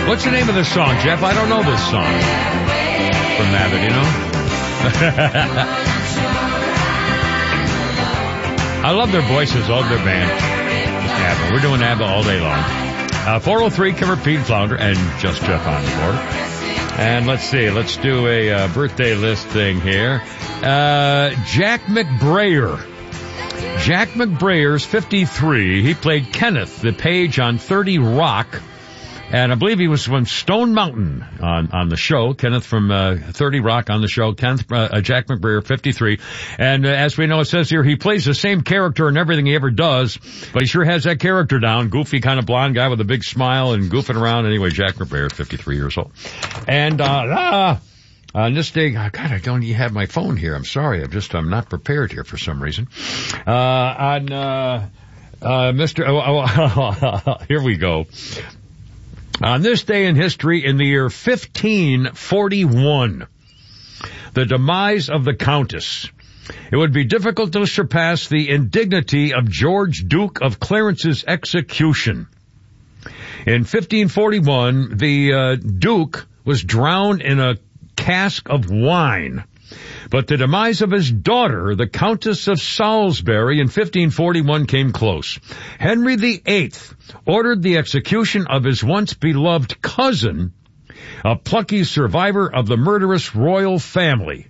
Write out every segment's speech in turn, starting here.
What's the name of this song, Jeff? I don't know this song. From ABBA, you know? I love their voices, love their band. ABBA. We're doing ABBA all day long. 403, Kimmer, Pete, Flounder, and just Jeff on the board. And let's see, let's do a birthday list thing here. Jack McBrayer. Jack McBrayer's 53. He played Kenneth, the page on 30 Rock. And I believe he was from Stone Mountain on the show. Kenneth from 30 Rock on the show. Jack McBrayer, 53. And as we know, it says here, he plays the same character in everything he ever does, but he sure has that character down. Goofy kind of blonde guy with a big smile and goofing around. Anyway, Jack McBrayer, 53 years old. And on this day, God, I don't even have my phone here. I'm sorry. I'm not prepared here for some reason. Here we go. On this day in history, in the year 1541, the demise of the Countess. It would be difficult to surpass the indignity of George, Duke of Clarence's execution. In 1541, the Duke was drowned in a cask of wine. But the demise of his daughter, the Countess of Salisbury, in 1541 came close. Henry VIII ordered the execution of his once beloved cousin, a plucky survivor of the murderous royal family,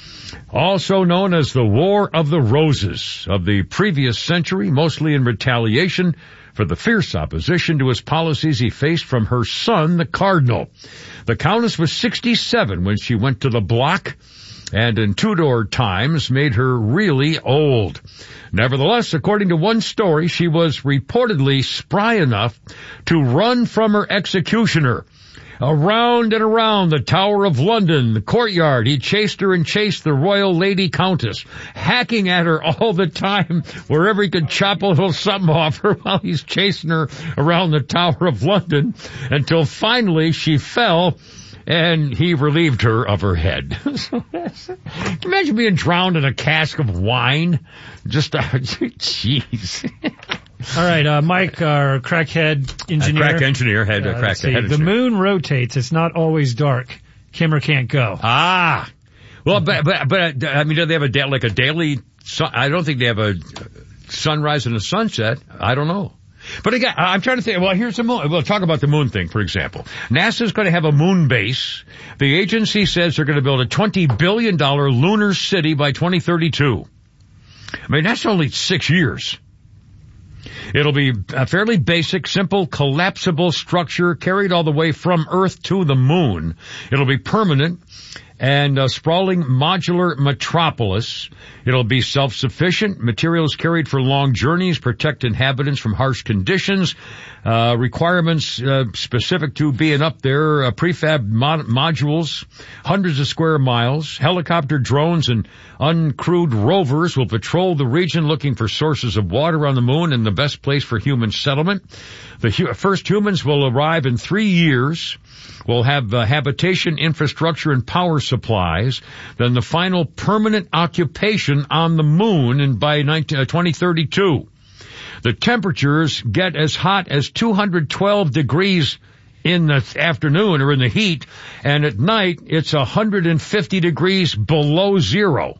also known as the War of the Roses of the previous century, mostly in retaliation for the fierce opposition to his policies he faced from her son, the Cardinal. The Countess was 67 when she went to the block, and in Tudor times made her really old. Nevertheless, according to one story, she was reportedly spry enough to run from her executioner. Around and around the Tower of London, the courtyard, he chased her and chased the royal lady countess, hacking at her all the time, wherever he could chop a little something off her while he's chasing her around the Tower of London, until finally she fell, and he relieved her of her head. Can you imagine being drowned in a cask of wine? Just, jeez. All right, Mike, our crackhead engineer. Crack engineer, crackhead engineer. The moon rotates. It's not always dark. Kimmer can't go. Ah. Well, but I mean, do they have a daily, I don't think they have a sunrise and a sunset. I don't know. But again, I'm trying to think, well, here's the moon. We'll talk about the moon thing, for example. NASA's going to have a moon base. The agency says they're going to build a $20 billion lunar city by 2032. I mean, that's only 6 years. It'll be a fairly basic, simple, collapsible structure carried all the way from Earth to the moon. It'll be permanent and a sprawling modular metropolis. It'll be self-sufficient, materials carried for long journeys, protect inhabitants from harsh conditions, requirements specific to being up there, prefab modules, hundreds of square miles, helicopter drones and uncrewed rovers will patrol the region looking for sources of water on the moon and the best place for human settlement. The first humans will arrive in 3 years. We'll have habitation, infrastructure, and power supplies. Then the final permanent occupation on the moon and by 2032. The temperatures get as hot as 212 degrees in the afternoon or in the heat, and at night it's 150 degrees below zero.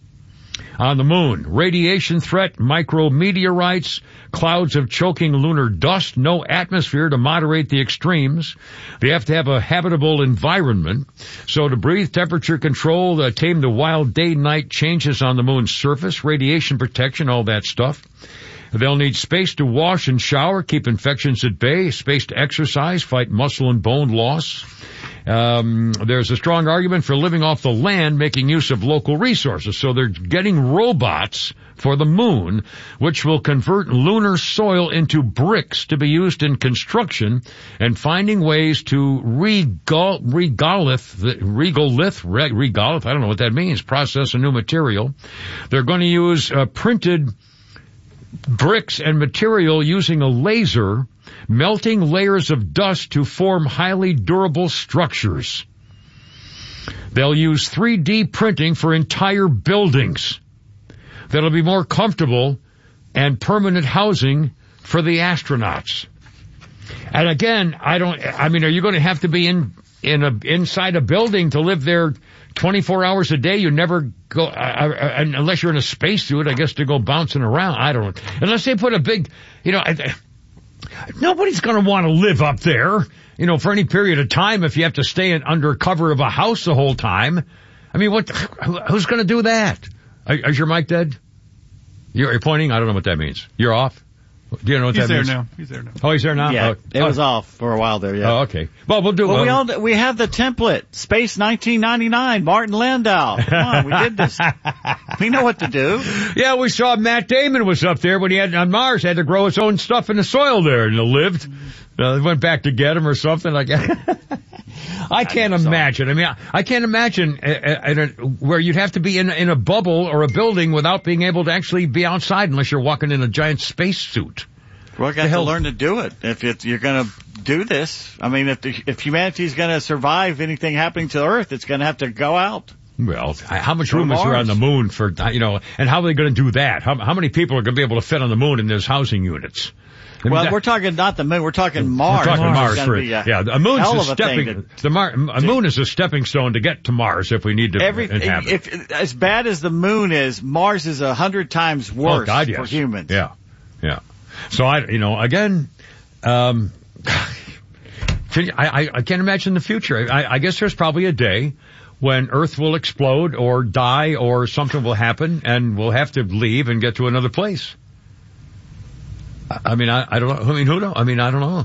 On the moon, radiation threat, micrometeorites, clouds of choking lunar dust, no atmosphere to moderate the extremes. They have to have a habitable environment. So to breathe, temperature control, tame the wild day-night changes on the moon's surface, radiation protection, all that stuff. They'll need space to wash and shower, keep infections at bay, space to exercise, fight muscle and bone loss. There's a strong argument for living off the land, making use of local resources. So they're getting robots for the moon, which will convert lunar soil into bricks to be used in construction and finding ways to regolith, I don't know what that means, process a new material. They're going to use printed bricks and material using a laser, melting layers of dust to form highly durable structures. They'll use 3D printing for entire buildings that'll be more comfortable and permanent housing for the astronauts. And again, are you going to have to be inside a building to live there 24 hours a day? You never go, unless you're in a spacesuit, I guess, to go bouncing around. I don't, unless they put a big, nobody's going to want to live up there, for any period of time if you have to stay under cover of a house the whole time. I mean, who's going to do that? Is your mic dead? You're pointing? I don't know what that means. You're off? Do you know what that means? He's there now. Oh, he's there now? Yeah, it was off for a while there, yeah. Oh, okay. Well, we'll do it. We have the template. Space 1999, Martin Landau. Come on, we did this. We know what to do. Yeah, we saw Matt Damon was up there when he had on Mars, had to grow his own stuff in the soil there, and lived. They went back to get him or something like that. I can't imagine. I mean, I can't imagine where you'd have to be in a bubble or a building without being able to actually be outside unless you're walking in a giant spacesuit. We're going to have to learn to do it if you're going to do this. I mean, if humanity's going to survive anything happening to Earth, it's going to have to go out. Well, how much room is there on the moon for, and how are they going to do that? How many people are going to be able to fit on the moon in those housing units? Well, we're talking not the moon. We're talking Mars. We're talking Mars. The moon's a moon is a stepping stone to get to Mars if we need to inhabit. If as bad as the moon is, Mars is 100 times worse for humans. Yeah. So again, I can't imagine the future. I guess there's probably a day when Earth will explode or die or something will happen and we'll have to leave and get to another place. I mean, I don't know. I mean, who knows? I mean, I don't know.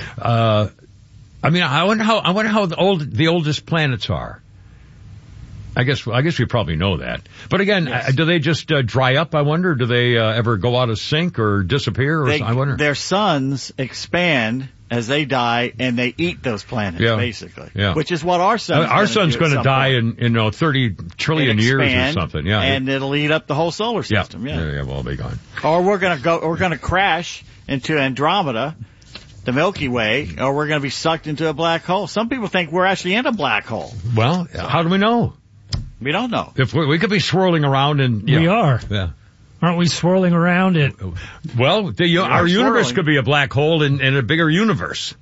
I wonder how the oldest planets are. I guess we probably know that. But again, yes. Do they just dry up? I wonder. Do they ever go out of sync or disappear? Or I wonder. Their suns expand as they die, and they eat those planets, basically. Yeah. Which is what our sun's our sun's going to die in 30 trillion years or something. Yeah. And it'll eat up the whole solar system. Yeah. Well, they'll be gone. Or we're going to crash into Andromeda, the Milky Way, or we're going to be sucked into a black hole. Some people think we're actually in a black hole. Well, how do we know? We don't know. If we could be swirling around and we are. Yeah. Aren't we swirling around it? Well, our universe could be a black hole in a bigger universe.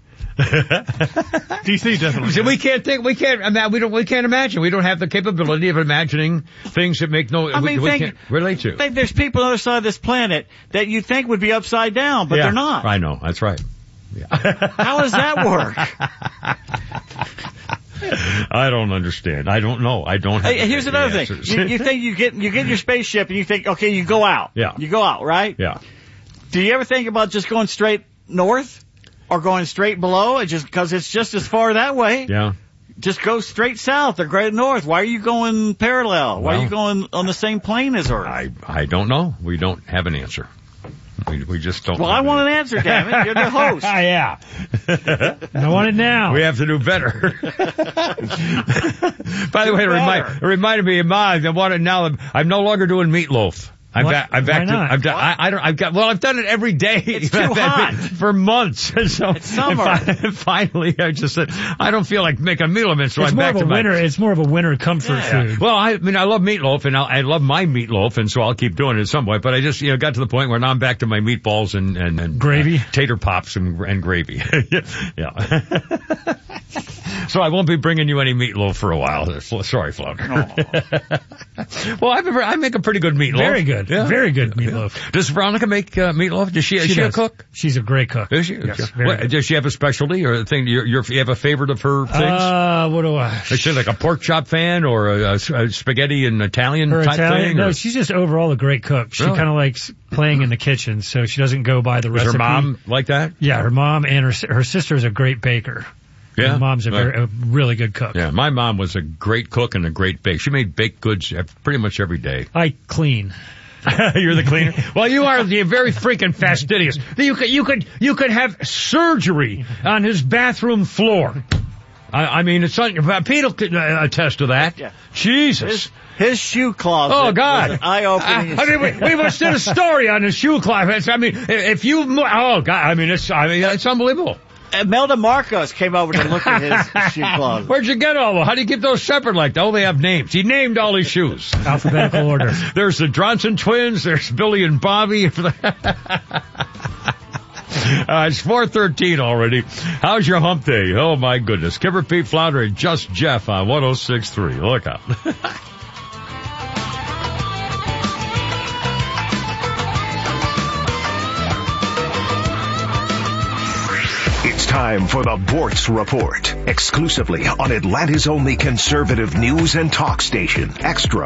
DC definitely. So we can't imagine. We don't have the capability of imagining things that make we can't relate to. There's people on the other side of this planet that you think would be upside down, but they're not. I know. That's right. Yeah. How does that work? I don't understand. I don't know. I don't have here's another thing. You think you get your spaceship and you think, okay, you go out. Yeah. You go out, right? Yeah. Do you ever think about just going straight north or going straight below? Because it's just as far that way. Yeah. Just go straight south or straight north. Why are you going parallel? Why are you going on the same plane as Earth? I don't know. We don't have an answer. We just don't. Well, I want an answer, damn it. You're the host. Yeah. I want it now. We have to do better. By the way, it reminded me of mine. I want it now. I'm no longer doing meatloaf. I'm back to. I've done it every day. It's too hot for months. So it's summer. Finally, I just said I don't feel like making meatloaf, so I'm back to my. It's more of a winter comfort food. Well, I love meatloaf, and I love my meatloaf, and so I'll keep doing it at some point. But I just got to the point where now I'm back to my meatballs and gravy, tater pops and gravy. Yeah. So I won't be bringing you any meatloaf for a while. Sorry, Flounder. Well, I make a pretty good meatloaf. Very good. Yeah. Very good meatloaf. Yeah. Does Veronica make meatloaf? Is she a cook? She's a great cook. Is she? Yes, does she have a specialty or a thing? You have a favorite of her things? What do I? Is she like a pork chop fan or a spaghetti and Italian type thing? No, she's just overall a great cook. She kind of likes playing in the kitchen, so she doesn't go by the recipe. Is her mom like that? Yeah, her mom and her sister is a great baker. Yeah. My mom's a really good cook. Yeah, my mom was a great cook and a great bake. She made baked goods pretty much every day. I clean. You're the cleaner? Well, you are very freaking fastidious. You could have surgery on his bathroom floor. I mean, it's Pete will attest to that. Yeah. Jesus. His shoe closet. Oh, God. Was an eye-opening. I mean, we must did a story on his shoe closet. I mean, it's unbelievable. Melda Marcos came over to look at his shoe closet. Where'd you get all of them? How do you keep those separate like that? Oh, they have names. He named all his shoes. Alphabetical order. There's the Johnson twins. There's Billy and Bobby. It's 4:13 already. How's your hump day? Oh, my goodness. Kipper, Pete, Flounder, and Just Jeff on 106.3. Look out. It's time for the Bortz Report, exclusively on Atlanta's only conservative news and talk station, Extra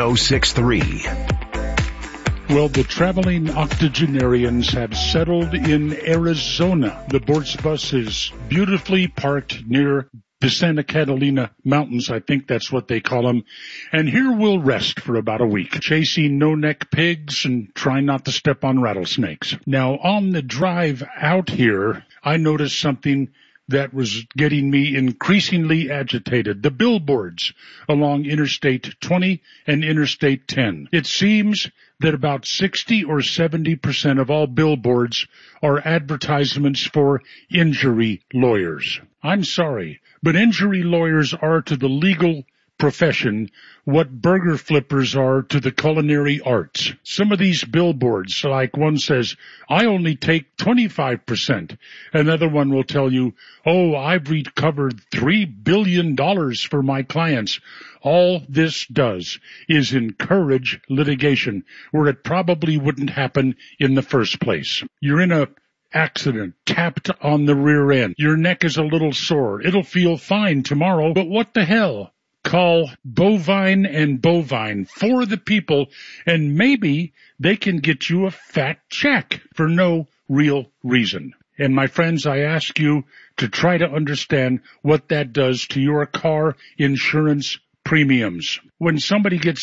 106.3. Well, the traveling octogenarians have settled in Arizona. The Bortz bus is beautifully parked near the Santa Catalina Mountains, I think that's what they call them. And here we'll rest for about a week, chasing no-neck pigs and trying not to step on rattlesnakes. Now, on the drive out here, I noticed something that was getting me increasingly agitated. The billboards along Interstate 20 and Interstate 10. It seems that about 60 or 70% of all billboards are advertisements for injury lawyers. I'm sorry, but injury lawyers are to the legal profession what burger flippers are to the culinary arts. Some of these billboards, like one says, I only take 25%. Another one will tell you, oh, I've recovered $3 billion for my clients. All this does is encourage litigation where it probably wouldn't happen in the first place. You're in a accident, tapped on the rear end. Your neck is a little sore. It'll feel fine tomorrow, but what the hell? Call Bovine and Bovine for the people, and maybe they can get you a fat check for no real reason. And my friends, I ask you to try to understand what that does to your car insurance premiums. When somebody gets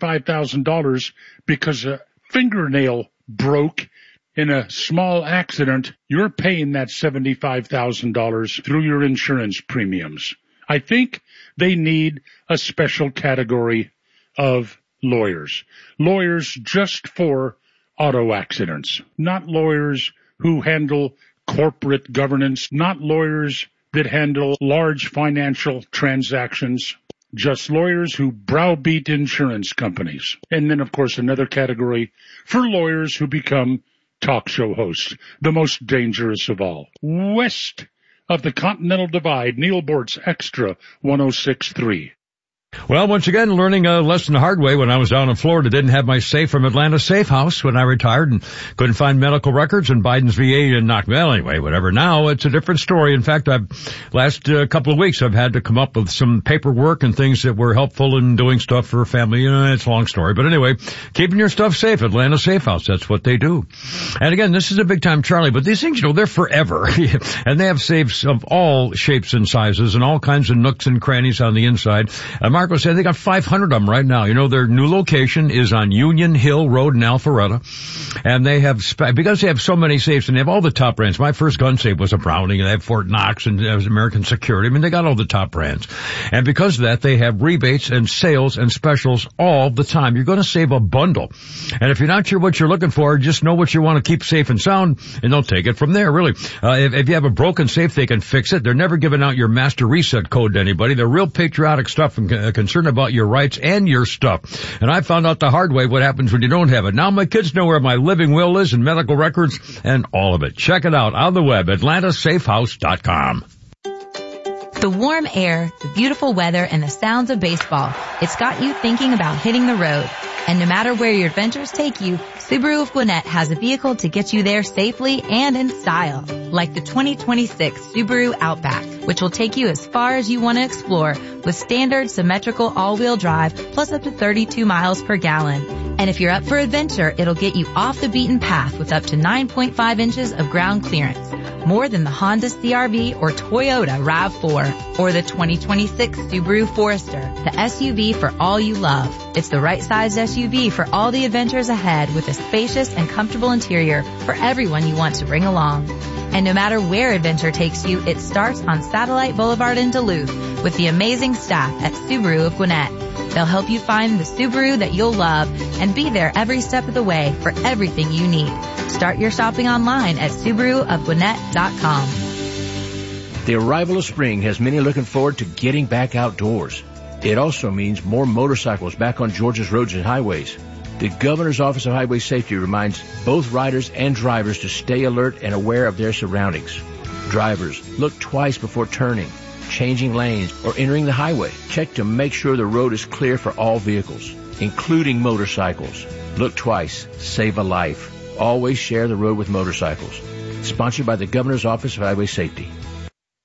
$75,000 because a fingernail broke in a small accident, you're paying that $75,000 through your insurance premiums. I think they need a special category of lawyers. Lawyers just for auto accidents, not lawyers who handle corporate governance, not lawyers that handle large financial transactions, just lawyers who browbeat insurance companies. And then, of course, another category for lawyers who become talk show hosts, the most dangerous of all. West of the Continental Divide, Neil Bortz, Extra 106.3. Well, once again, learning a lesson the hard way when I was down in Florida. Didn't have my safe from Atlanta Safe House when I retired and couldn't find medical records, and Biden's VA knocked me. Well, anyway, whatever. Now it's a different story. In fact, last couple of weeks I've had to come up with some paperwork and things that were helpful in doing stuff for a family. It's a long story. But anyway, keeping your stuff safe, Atlanta Safe House, that's what they do. And again, this is a big time Charlie, but these things, they're forever. And they have safes of all shapes and sizes and all kinds of nooks and crannies on the inside. Marco said they got 500 of them right now. Their new location is on Union Hill Road in Alpharetta. And they have, because they have so many safes and they have all the top brands. My first gun safe was a Browning, and they have Fort Knox and American Security. I mean, they got all the top brands. And because of that, they have rebates and sales and specials all the time. You're going to save a bundle. And if you're not sure what you're looking for, just know what you want to keep safe and sound, and they'll take it from there, really. If you have a broken safe, they can fix it. They're never giving out your master reset code to anybody. They're real patriotic stuff and concerned about your rights and your stuff. And I found out the hard way what happens when you don't have it. Now my kids know where my living will is and medical records and all of it. Check it out on the web, atlantasafehouse.com. The warm air, the beautiful weather, and the sounds of baseball. It's got you thinking about hitting the road. And no matter where your adventures take you, Subaru of Gwinnett has a vehicle to get you there safely and in style. Like the 2026 Subaru Outback, which will take you as far as you want to explore with standard symmetrical all-wheel drive plus up to 32 miles per gallon. And if you're up for adventure, it'll get you off the beaten path with up to 9.5 inches of ground clearance. More than the Honda CR-V or Toyota RAV4 or the 2026 Subaru Forester, the SUV for all you love. It's the right size SUV for all the adventures ahead with a spacious and comfortable interior for everyone you want to bring along. And no matter where adventure takes you, it starts on Satellite Boulevard in Duluth with the amazing staff at Subaru of Gwinnett. They'll help you find the Subaru that you'll love and be there every step of the way for everything you need. Start your shopping online at SubaruofGwinnett.com. The arrival of spring has many looking forward to getting back outdoors. It also means more motorcycles back on Georgia's roads and highways. The Governor's Office of Highway Safety reminds both riders and drivers to stay alert and aware of their surroundings. Drivers, look twice before turning, changing lanes, or entering the highway. Check to make sure the road is clear for all vehicles, including motorcycles. Look twice. Save a life. Always share the road with motorcycles. Sponsored by the Governor's Office of Highway Safety.